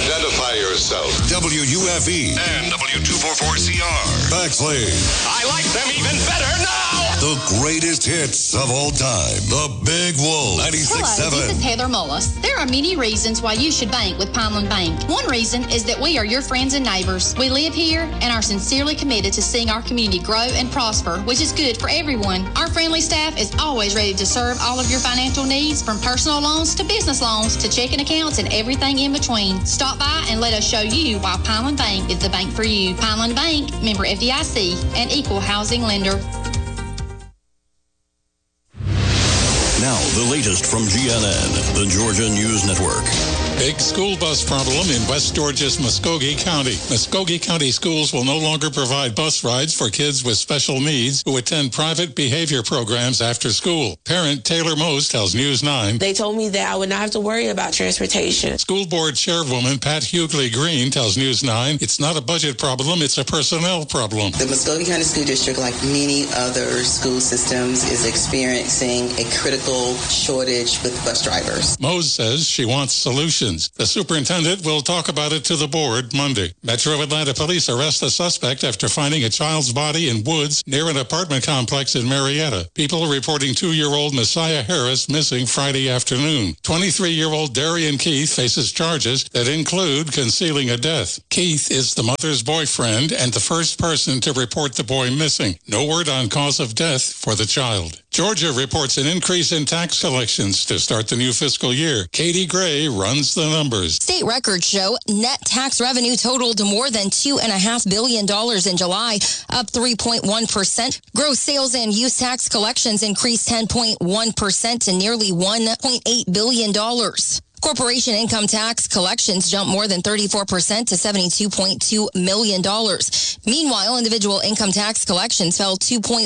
Identify yourself. WUFE and W244CR. Bexley. I like them even better now! The greatest hits of all time. The Big Wolf. 96.7. Hello, this is Heather Mullis. There are many reasons why you should bank with Pineland Bank. One reason is that we are your friends and neighbors. We live here and are sincerely committed to seeing our community grow and prosper, which is good for everyone. Our friendly staff is always ready to serve all of your financial needs, from personal loans to business loans to checking accounts and everything in between. Stop by and let us show you why Pineland Bank is the bank for you. Pineland Bank, member FDIC, and equal housing lender. Now, the latest from GNN, the Georgia News Network. Big school bus problem in West Georgia's Muskogee County. Muskogee County schools will no longer provide bus rides for kids with special needs who attend private behavior programs after school. Parent Taylor Mose tells News 9. They told me that I would not have to worry about transportation. School board chairwoman Pat Hughley Green tells News 9 it's not a budget problem, it's a personnel problem. The Muskogee County School District, like many other school systems, is experiencing a critical shortage with bus drivers. Mose says she wants solutions. The superintendent will talk about it to the board Monday. Metro Atlanta police arrest a suspect after finding a child's body in woods near an apartment complex in Marietta. People reporting 2-year-old Messiah Harris missing Friday afternoon. 23-year-old Darian Keith faces charges that include concealing a death. Keith is the mother's boyfriend and the first person to report the boy missing. No word on cause of death for the child. Georgia reports an increase in tax collections to start the new fiscal year. Katie Gray runs the numbers. State records show net tax revenue totaled more than $2.5 billion in July, up 3.1%. Gross sales and use tax collections increased 10.1% to nearly $1.8 billion. Corporation income tax collections jumped more than 34% to $72.2 million. Meanwhile, individual income tax collections fell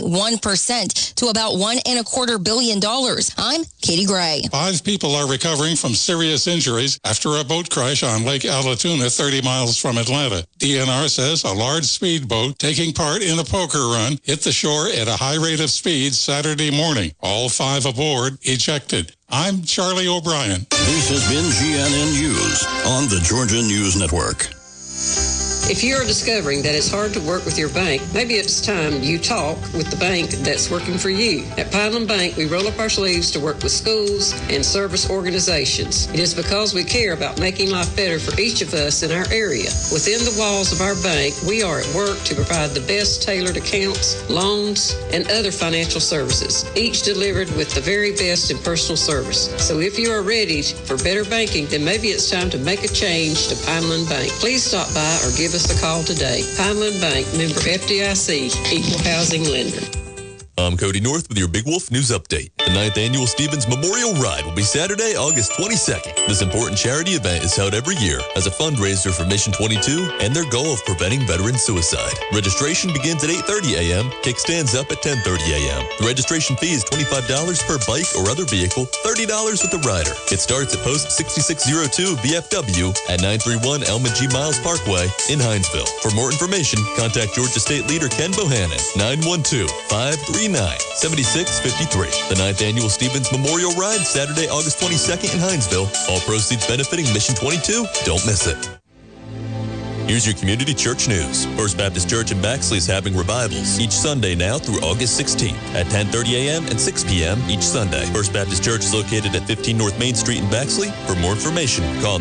2.1% to about $1.25 billion. I'm Katie Gray. 5 people are recovering from serious injuries after a boat crash on Lake Allatoona, 30 miles from Atlanta. DNR says a large speedboat taking part in a poker run hit the shore at a high rate of speed Saturday morning. All 5 aboard ejected. I'm Charlie O'Brien. This has been GNN News on the Georgia News Network. If you're discovering that it's hard to work with your bank, maybe it's time you talk with the bank that's working for you. At Pineland Bank, we roll up our sleeves to work with schools and service organizations. It is because we care about making life better for each of us in our area. Within the walls of our bank, we are at work to provide the best tailored accounts, loans, and other financial services, each delivered with the very best in personal service. So if you are ready for better banking, then maybe it's time to make a change to Pineland Bank. Please stop by or give us a call today. Pineland Bank, member FDIC, equal housing lender. I'm Cody North with your Big Wolf News Update. The 9th Annual Stevens Memorial Ride will be Saturday, August 22nd. This important charity event is held every year as a fundraiser for Mission 22 and their goal of preventing veteran suicide. Registration begins at 8:30 a.m., kickstands up at 10:30 a.m. The registration fee is $25 per bike or other vehicle, $30 with the rider. It starts at Post 6602 VFW at 931 Elma G. Miles Parkway in Hinesville. For more information, contact Georgia State Leader Ken Bohannon, 912-539-7653. The 9th Annual Stevens Memorial Ride, Saturday, August 22nd in Hinesville. All proceeds benefiting Mission 22. Don't miss it. Here's your community church news. First Baptist Church in Baxley is having revivals each Sunday now through August 16th at 10:30 a.m. and 6 p.m. each Sunday. First Baptist Church is located at 15 North Main Street in Baxley. For more information, call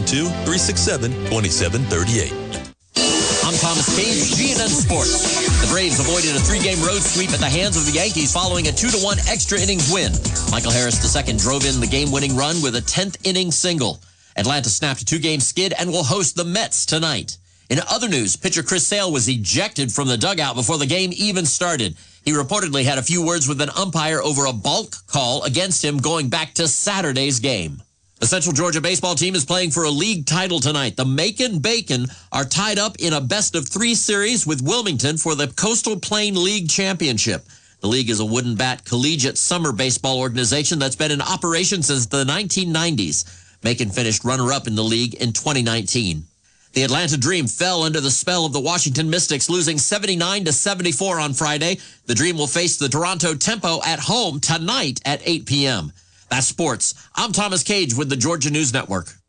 912-367-2738. I'm Thomas Cage, GNN Sports. The Braves avoided a 3-game road sweep at the hands of the Yankees following a 2-1 extra innings win. Michael Harris II drove in the game-winning run with a 10th inning single. Atlanta snapped a 2-game skid and will host the Mets tonight. In other news, pitcher Chris Sale was ejected from the dugout before the game even started. He reportedly had a few words with an umpire over a balk call against him going back to Saturday's game. The Central Georgia baseball team is playing for a league title tonight. The Macon Bacon are tied up in a best-of-3 series with Wilmington for the Coastal Plain League Championship. The league is a wooden bat collegiate summer baseball organization that's been in operation since the 1990s. Macon finished runner-up in the league in 2019. The Atlanta Dream fell under the spell of the Washington Mystics, losing 79-74 on Friday. The Dream will face the Toronto Tempo at home tonight at 8 p.m. That's sports. I'm Thomas Cage with the Georgia News Network.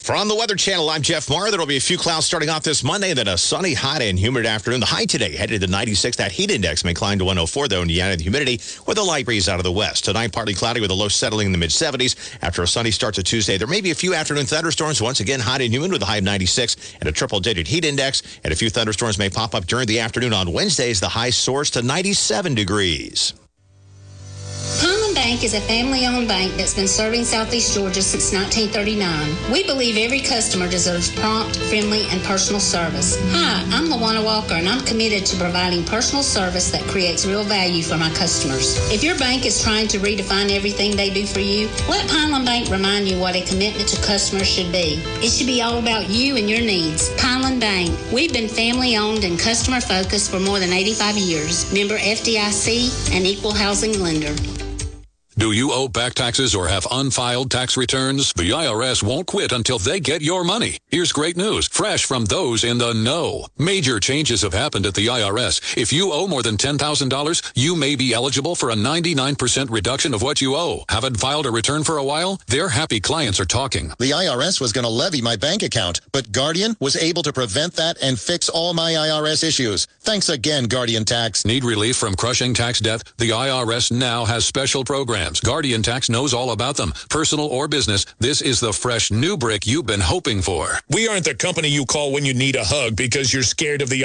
From the Weather Channel, I'm Jeff Maher. There will be a few clouds starting off this Monday, then a sunny, hot, and humid afternoon. The high today headed to 96. That heat index may climb to 104, though, in the added humidity with a light breeze out of the west. Tonight, partly cloudy with a low settling in the mid-70s. After a sunny start to Tuesday, there may be a few afternoon thunderstorms. Once again, hot and humid with a high of 96 and a triple-digit heat index. And a few thunderstorms may pop up during the afternoon on Wednesdays. The high soars to 97 degrees. Pineland Bank is a family-owned bank that's been serving Southeast Georgia since 1939. We believe every customer deserves prompt, friendly, and personal service. Hi, I'm LaWanna Walker, and I'm committed to providing personal service that creates real value for my customers. If your bank is trying to redefine everything they do for you, let Pineland Bank remind you what a commitment to customers should be. It should be all about you and your needs. Pineland Bank. We've been family-owned and customer-focused for more than 85 years. Member FDIC and equal housing lender. Do you owe back taxes or have unfiled tax returns? The IRS won't quit until they get your money. Here's great news, fresh from those in the know. Major changes have happened at the IRS. If you owe more than $10,000, you may be eligible for a 99% reduction of what you owe. Haven't filed a return for a while? Their happy clients are talking. The IRS was going to levy my bank account, but Guardian was able to prevent that and fix all my IRS issues. Thanks again, Guardian Tax. Need relief from crushing tax debt? The IRS now has special programs. Guardian Tax knows all about them. Personal or business, this is the fresh new brick you've been hoping for. We aren't the company you call when you need a hug because you're scared of the